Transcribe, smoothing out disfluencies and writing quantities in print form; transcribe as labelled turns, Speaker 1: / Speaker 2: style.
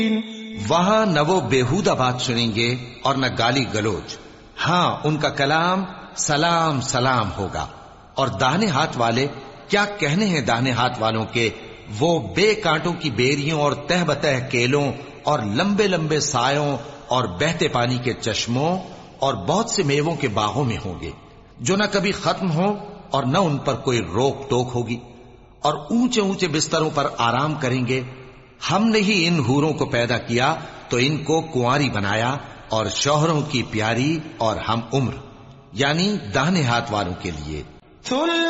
Speaker 1: वहां न वो बेहुदा बात सुनेंगे और न गाली गलोच। हाँ, उनका कलाम सलाम सलाम होगा। और दाहिने हाथ वाले क्या कहने हैं दाहिने हाथ वालों के, वो बेकांटों की बेरियों और तह बतह केलों और लंबे लंबे सायों और बहते पानी के चश्मों और बहुत से मेवों के बागों में होंगे, जो न कभी खत्म हो और न उन पर कोई रोक टोक होगी। और ऊंचे ऊंचे बिस्तरों पर आराम करेंगे। हमने ही इन हूरों को पैदा किया तो इनको कुंवारी बनाया और शौहरों की प्यारी और हम उम्र, यानी दाहिने हाथ वालों के लिए।